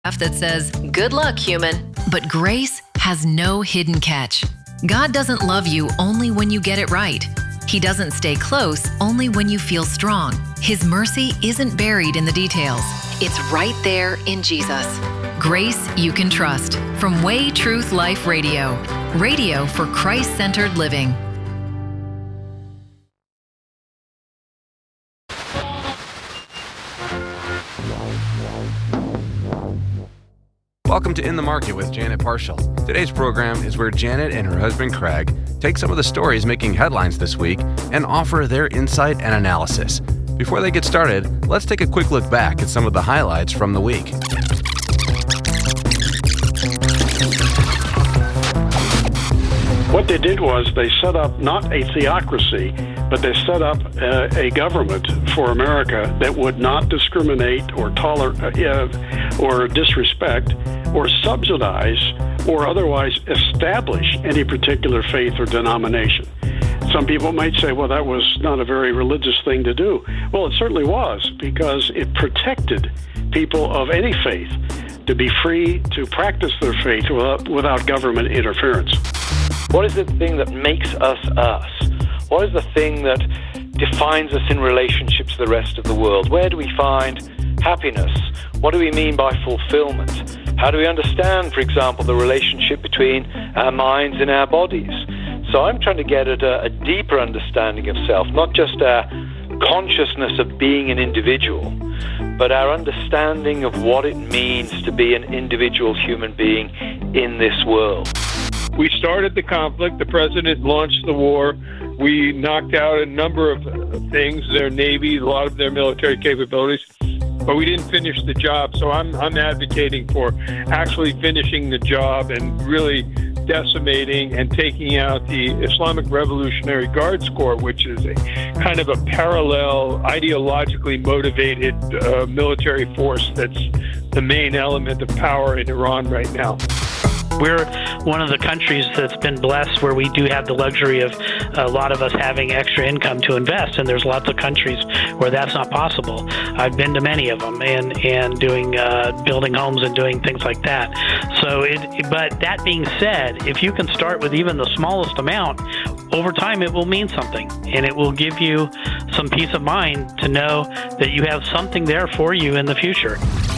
That says, "Good luck, human." But grace has no hidden catch. God doesn't love you only when you get it right. He doesn't stay close only when you feel strong. His mercy isn't buried in the details. It's right there in Jesus. Grace you can trust. From Way Truth Life Radio. Radio for Christ-centered living. Welcome to In the Market with Janet Parshall. Today's program is where Janet and her husband Craig take some of the stories making headlines this week and offer their insight and analysis. Before they get started, let's take a quick look back at some of the highlights from the week. What they did was they set up not a theocracy, but they set up a government for America that would not discriminate or or disrespect or subsidize or otherwise establish any particular faith or denomination. Some people might say, well, that was not a very religious thing to do. Well, it certainly was, because it protected people of any faith to be free to practice their faith without government interference. What is the thing that makes us us? What is the thing that defines us in relationship to the rest of the world? Where do we find happiness? What do we mean by fulfillment? How do we understand, for example, the relationship between our minds and our bodies? So I'm trying to get at a deeper understanding of self, not just our consciousness of being an individual, but our understanding of what it means to be an individual human being in this world. We started the conflict. The president launched the war. We knocked out a number of things, their Navy, a lot of their military capabilities, but we didn't finish the job. So I'm advocating for actually finishing the job and really decimating and taking out the Islamic Revolutionary Guards Corps, which is a kind of a parallel, ideologically motivated military force that's the main element of power in Iran right now. We're one of the countries that's been blessed where we do have the luxury of a lot of us having extra income to invest, and there's lots of countries where that's not possible. I've been to many of them and doing building homes and doing things like that. But that being said, if you can start with even the smallest amount, over time it will mean something, and it will give you some peace of mind to know that you have something there for you in the future.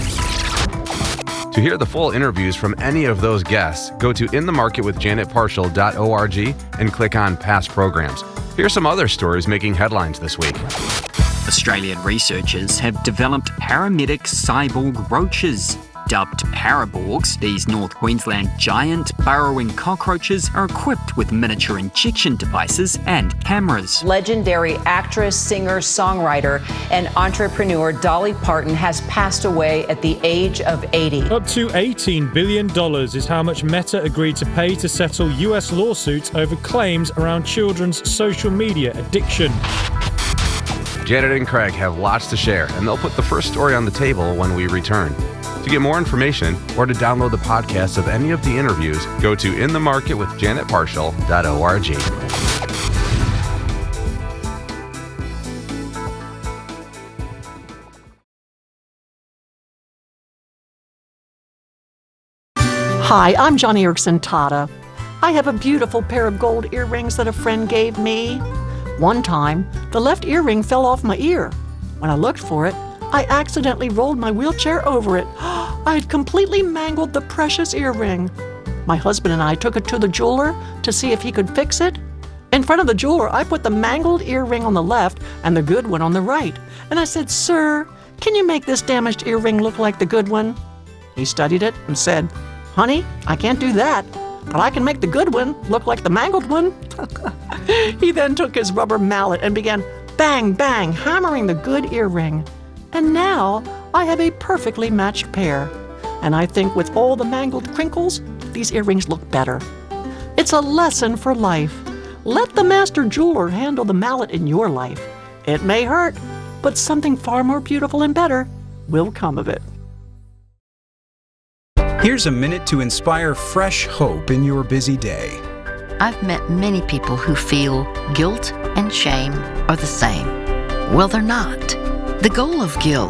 To hear the full interviews from any of those guests, go to inthemarketwithjanetparshall.org and click on past programs. Here's some other stories making headlines this week. Australian researchers have developed paramedic cyborg roaches. Dubbed paraborgs, these North Queensland giant burrowing cockroaches are equipped with miniature injection devices and cameras. Legendary actress, singer, songwriter, and entrepreneur Dolly Parton has passed away at the age of 80. Up to $18 billion is how much Meta agreed to pay to settle US lawsuits over claims around children's social media addiction. Janet and Craig have lots to share, and they'll put the first story on the table when we return. To get more information or to download the podcast of any of the interviews, go to inthemarketwithjanetparshall.org. Hi, I'm Joni Eareckson Tada. I have a beautiful pair of gold earrings that a friend gave me. One time, the left earring fell off my ear. When I looked for it, I accidentally rolled my wheelchair over it. I had completely mangled the precious earring. My husband and I took it to the jeweler to see if he could fix it. In front of the jeweler, I put the mangled earring on the left and the good one on the right. And I said, "Sir, can you make this damaged earring look like the good one?" He studied it and said, "Honey, I can't do that, but I can make the good one look like the mangled one." He then took his rubber mallet and began bang, bang, hammering the good earring. And now I have a perfectly matched pair. And I think with all the mangled crinkles, these earrings look better. It's a lesson for life. Let the master jeweler handle the mallet in your life. It may hurt, but something far more beautiful and better will come of it. Here's a minute to inspire fresh hope in your busy day. I've met many people who feel guilt and shame are the same. Well, they're not. The goal of guilt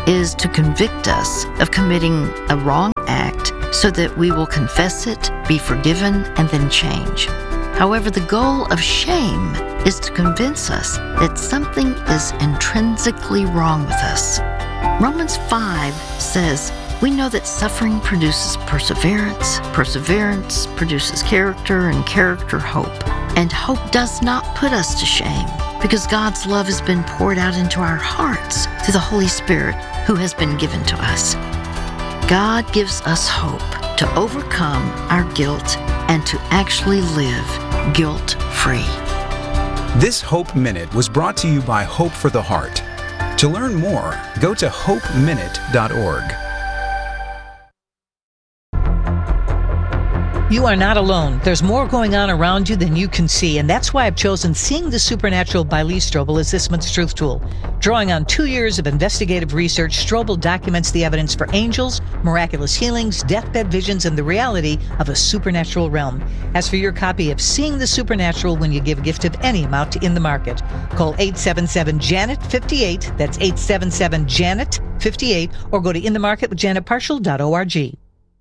is to convict us of committing a wrong act so that we will confess it, be forgiven, and then change. However, the goal of shame is to convince us that something is intrinsically wrong with us. Romans 5 says, we know that suffering produces perseverance, perseverance produces character, and character hope. And hope does not put us to shame, because God's love has been poured out into our hearts through the Holy Spirit who has been given to us. God gives us hope to overcome our guilt and to actually live guilt-free. This Hope Minute was brought to you by Hope for the Heart. To learn more, go to hopeminute.org. You are not alone. There's more going on around you than you can see, and that's why I've chosen Seeing the Supernatural by Lee Strobel as this month's Truth Tool. Drawing on 2 years of investigative research, Strobel documents the evidence for angels, miraculous healings, deathbed visions, and the reality of a supernatural realm. As for your copy of Seeing the Supernatural when you give a gift of any amount to In the Market, call 877-JANET-58, that's 877-JANET-58, or go to inthemarketwithjanetparshall.org.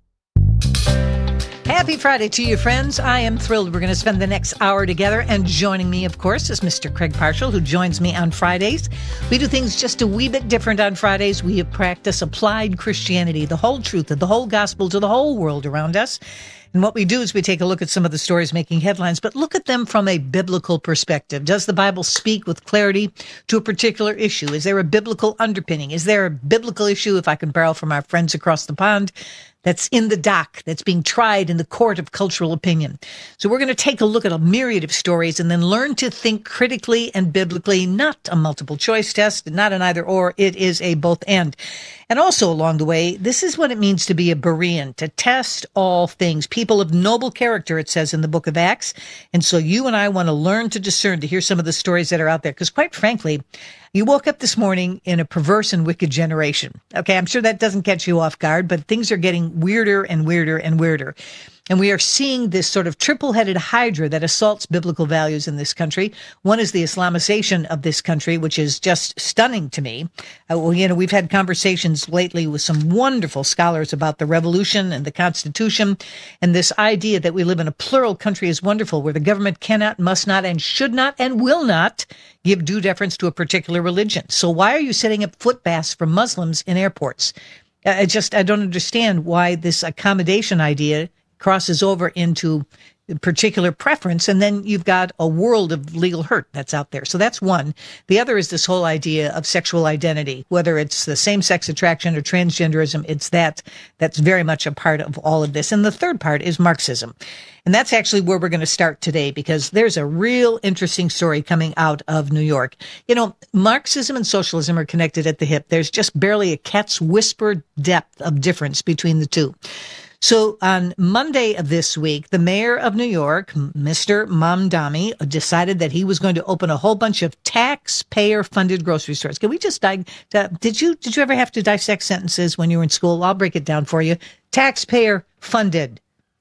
Happy Friday to you, friends. I am thrilled we're going to spend the next hour together, and joining me, of course, is Mr. Craig Parshall, who joins me on Fridays. We do things just a wee bit different on Fridays. We practice applied Christianity, the whole truth of the whole gospel to the whole world around us. And what we do is we take a look at some of the stories making headlines, but look at them from a biblical perspective. Does the Bible speak with clarity to a particular issue? Is there a biblical underpinning? Is there a biblical issue, if I can borrow from our friends across the pond, that's in the dock, that's being tried in the court of cultural opinion? So we're going to take a look at a myriad of stories and then learn to think critically and biblically, not a multiple choice test, not an either or, it is a both and. And also along the way, this is what it means to be a Berean, to test all things. People of noble character, it says in the book of Acts. And so you and I want to learn to discern, to hear some of the stories that are out there. Because quite frankly, you woke up this morning in a perverse and wicked generation. Okay, I'm sure that doesn't catch you off guard, but things are getting weirder and weirder and weirder. And we are seeing this sort of triple-headed hydra that assaults biblical values in this country. One is the Islamization of this country, which is just stunning to me. We've had conversations lately with some wonderful scholars about the revolution and the Constitution, and this idea that we live in a plural country is wonderful, where the government cannot, must not, and should not, and will not give due deference to a particular religion. So why are you setting up footbaths for Muslims in airports? I don't understand why this accommodation idea crosses over into particular preference, and then you've got a world of legal hurt that's out there. So that's one. The other is this whole idea of sexual identity, whether it's the same-sex attraction or transgenderism, it's that's very much a part of all of this. And the third part is Marxism. And that's actually where we're going to start today, because there's a real interesting story coming out of New York. You know, Marxism and socialism are connected at the hip. There's just barely a cat's whisper depth of difference between the two. So on Monday of this week, the mayor of New York, Mr. Mamdani, decided that he was going to open a whole bunch of taxpayer-funded grocery stores. Can we just did you ever have to dissect sentences when you were in school? I'll break it down for you. Taxpayer-funded.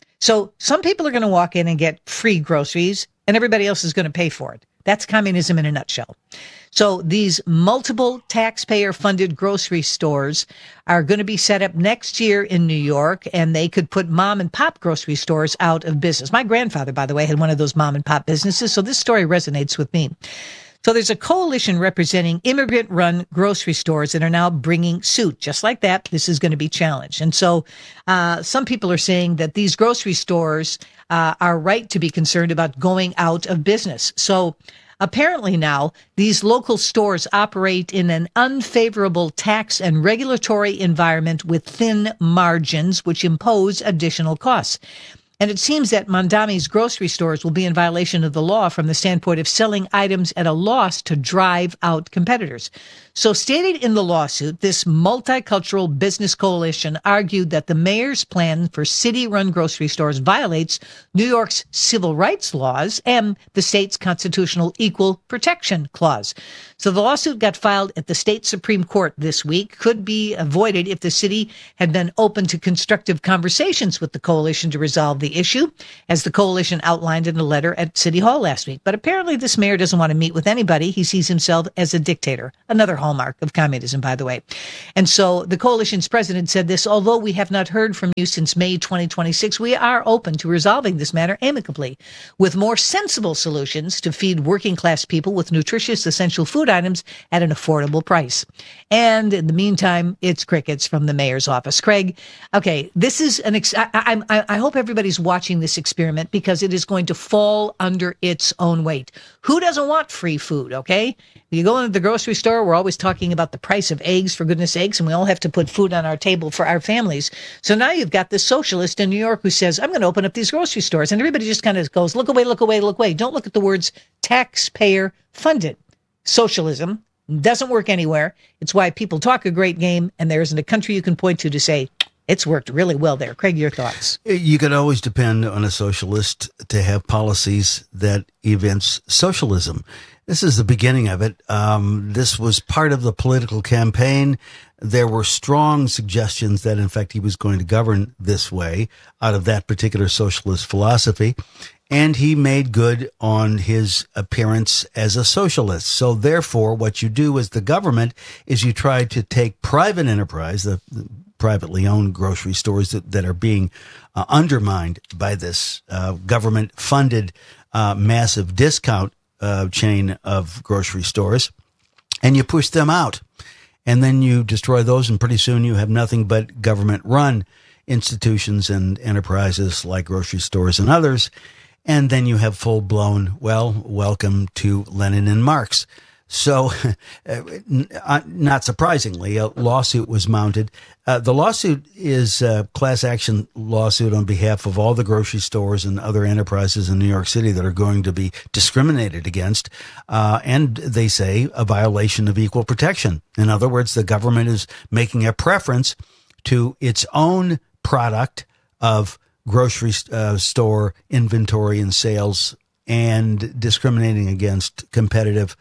So some people are going to walk in and get free groceries, and everybody else is going to pay for it. That's communism in a nutshell. So these multiple taxpayer-funded grocery stores are going to be set up next year in New York, and they could put mom-and-pop grocery stores out of business. My grandfather, by the way, had one of those mom-and-pop businesses, so this story resonates with me. So there's a coalition representing immigrant-run grocery stores that are now bringing suit. Just like that, this is going to be challenged. And so some people are saying that these grocery stores are right to be concerned about going out of business. So apparently now, these local stores operate in an unfavorable tax and regulatory environment with thin margins, which impose additional costs. And it seems that Mamdani's grocery stores will be in violation of the law from the standpoint of selling items at a loss to drive out competitors. So stated in the lawsuit, this multicultural business coalition argued that the mayor's plan for city-run grocery stores violates New York's civil rights laws and the state's constitutional equal protection clause. So the lawsuit got filed at the state Supreme Court this week, could be avoided if the city had been open to constructive conversations with the coalition to resolve the the issue, as the coalition outlined in a letter at City Hall last week. But apparently this mayor doesn't want to meet with anybody. He sees himself as a dictator, another hallmark of communism, by the way. And so the coalition's president said this: although we have not heard from you since May 2026, we are open to resolving this matter amicably with more sensible solutions to feed working class people with nutritious essential food items at an affordable price. And in the meantime, it's crickets from the mayor's office. Craig, okay, this is I hope everybody's watching this experiment, because it is going to fall under its own weight. Who doesn't want free food, okay? You go into the grocery store, we're always talking about the price of eggs, for goodness sakes, and we all have to put food on our table for our families. So now you've got this socialist in New York who says, I'm going to open up these grocery stores. And everybody just kind of goes, look away, look away, look away. Don't look at the words taxpayer funded. Socialism doesn't work anywhere. It's why people talk a great game, and there isn't a country you can point to say, it's worked really well there. Craig, your thoughts? You can always depend on a socialist to have policies that evince socialism. This is the beginning of it. This was part of the political campaign. There were strong suggestions that, in fact, he was going to govern this way out of that particular socialist philosophy. And he made good on his appearance as a socialist. So therefore, what you do as the government is you try to take private enterprise, the privately owned grocery stores that are being undermined by this government-funded massive discount chain of grocery stores, and you push them out. And then you destroy those, and pretty soon you have nothing but government-run institutions and enterprises like grocery stores and others. And then you have full-blown, welcome to Lenin and Marx. So, not surprisingly, a lawsuit was mounted. The lawsuit is a class action lawsuit on behalf of all the grocery stores and other enterprises in New York City that are going to be discriminated against. And they say a violation of equal protection. In other words, the government is making a preference to its own product of grocery store inventory and sales, and discriminating against competitive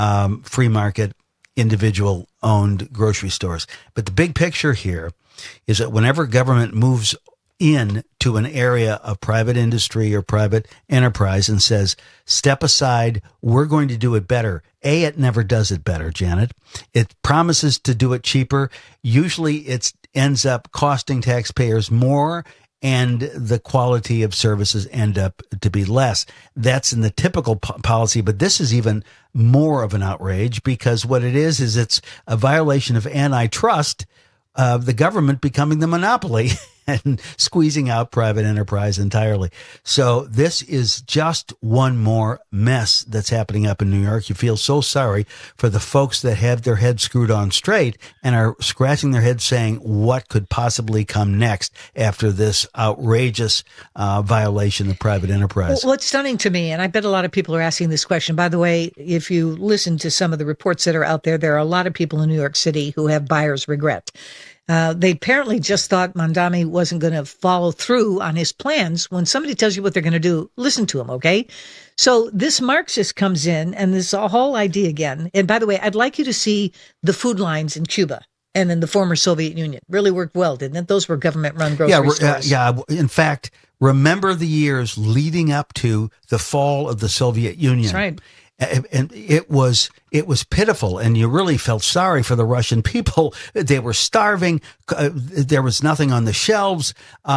free market, individual owned grocery stores. But the big picture here is that whenever government moves in to an area of private industry or private enterprise and says, step aside, we're going to do it better. It never does it better, Janet. It promises to do it cheaper. Usually it ends up costing taxpayers more, and the quality of services end up to be less. That's in the typical policy, but this is even more of an outrage, because what it is it's a violation of antitrust, the government becoming the monopoly and squeezing out private enterprise entirely. So this is just one more mess that's happening up in New York. You feel so sorry for the folks that have their heads screwed on straight and are scratching their heads saying, what could possibly come next after this outrageous violation of private enterprise? Well, what's stunning to me, and I bet a lot of people are asking this question, by the way, if you listen to some of the reports that are out there, there are a lot of people in New York City who have buyer's regret. They apparently just thought Mamdani wasn't going to follow through on his plans. When somebody tells you what they're going to do, listen to them, okay? So this Marxist comes in, and this whole idea again. And by the way, I'd like you to see the food lines in Cuba and in the former Soviet Union. Really worked well, didn't it? Those were government-run grocery stores. In fact, remember the years leading up to the fall of the Soviet Union. That's right. And it was pitiful, and you really felt sorry for the Russian people. They were starving. There was nothing on the shelves.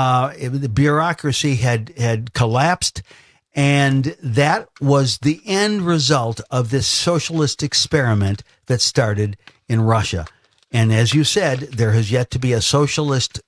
The bureaucracy had collapsed, and that was the end result of this socialist experiment that started in Russia. And as you said, there has yet to be a socialist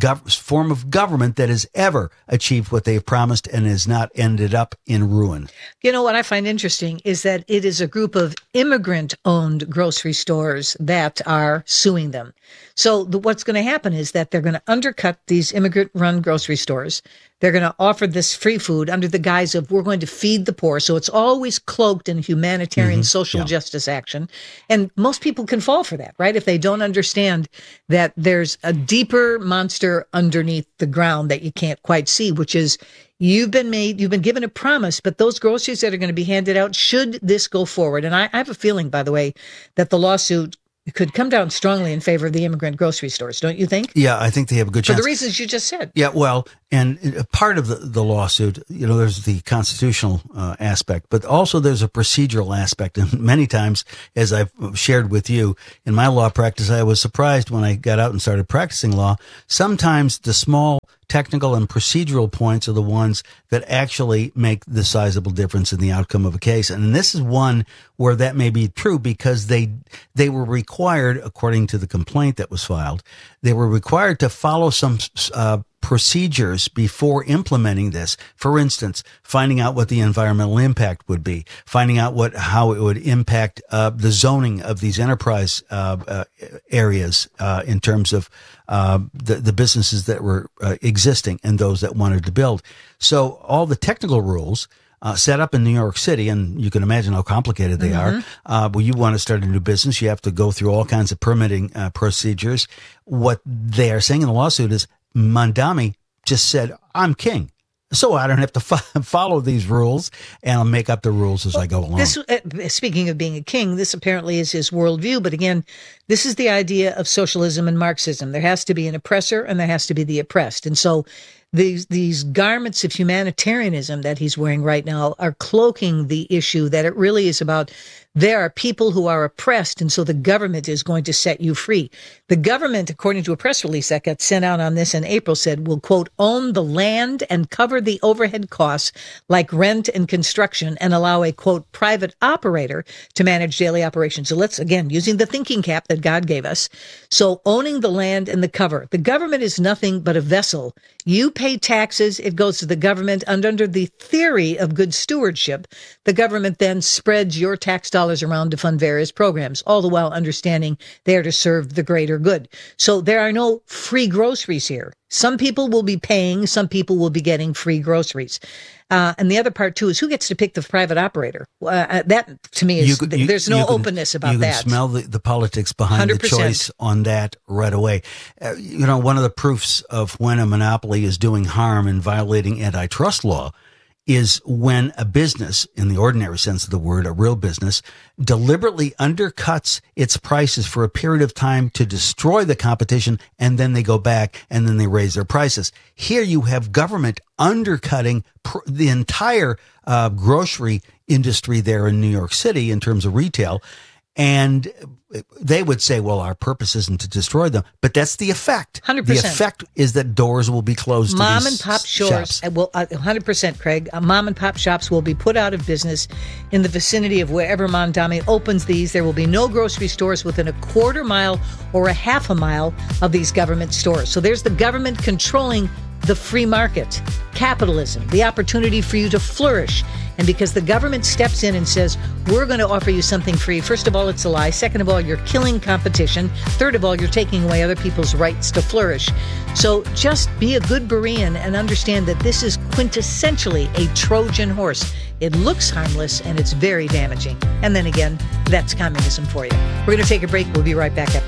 form of government that has ever achieved what they've promised and has not ended up in ruin. You know, what I find interesting is that it is a group of immigrant-owned grocery stores that are suing them. So what's going to happen is that they're going to undercut these immigrant-run grocery stores. They're going to offer this free food under the guise of, we're going to feed the poor. So it's always cloaked in humanitarian social justice action. And most people can fall for that, right? If they don't understand that there's a deeper monster underneath the ground that you can't quite see, which is you've been given a promise, but those groceries that are going to be handed out, should this go forward. And I have a feeling, by the way, that the lawsuit could come down strongly in favor of the immigrant grocery stores, don't you think? Yeah, I think they have a good chance. For the reasons you just said. Yeah, well, and part of the lawsuit, there's the constitutional aspect, but also there's a procedural aspect. And many times, as I've shared with you, in my law practice, I was surprised when I got out and started practicing law. Sometimes the small technical and procedural points are the ones that actually make the sizable difference in the outcome of a case. And this is one where that may be true because they were required, according to the complaint that was filed, they were required to follow some procedures before implementing this. For instance, finding out what the environmental impact would be, finding out how it would impact the zoning of these enterprise areas in terms of the businesses that were existing and those that wanted to build. So all the technical rules set up in New York City, and you can imagine how complicated they are. When you want to start a new business, you have to go through all kinds of permitting procedures. What they are saying in the lawsuit is Mamdani just said, I'm king, so I don't have to follow these rules, and I'll make up the rules as I go along. Speaking of being a king, this apparently is his worldview. But again, this is the idea of socialism and Marxism. There has to be an oppressor and there has to be the oppressed. And so these garments of humanitarianism that he's wearing right now are cloaking the issue that it really is about. There are people who are oppressed, and so the government is going to set you free. The government, according to a press release that got sent out on this in April, said will, quote, own the land and cover the overhead costs like rent and construction and allow a, quote, private operator to manage daily operations. So let's, again, using the thinking cap that God gave us. So owning the land and the cover. The government is nothing but a vessel. You pay taxes, it goes to the government, and under the theory of good stewardship, the government then spreads your tax dollars around to fund various programs, all the while understanding they are to serve the greater good. So there are no free groceries here. Some people will be paying, some people will be getting free groceries. And the other part, too, is who gets to pick the private operator? That, to me, is there's no openness about that. You can smell the politics behind 100%. The choice on that right away. One of the proofs of when a monopoly is doing harm and violating antitrust law is when a business, in the ordinary sense of the word, a real business, deliberately undercuts its prices for a period of time to destroy the competition, and then they go back and then they raise their prices. Here you have government undercutting the entire grocery industry there in New York City in terms of retail. And they would say, well, our purpose isn't to destroy them, but that's the effect. 100%. The effect is that doors will be closed to mom these and pop shops. Stores will 100%, Craig. Mom and pop shops will be put out of business in the vicinity of wherever Mamdani opens these. There will be no grocery stores within a quarter mile or a half a mile of these government stores. So there's the government controlling the free market, capitalism, the opportunity for you to flourish. And because the government steps in and says, we're going to offer you something free, first of all, it's a lie. Second of all, you're killing competition. Third of all, you're taking away other people's rights to flourish. So just be a good Berean and understand that this is quintessentially a Trojan horse. It looks harmless and it's very damaging. And then again, that's communism for you. We're going to take a break. We'll be right back up.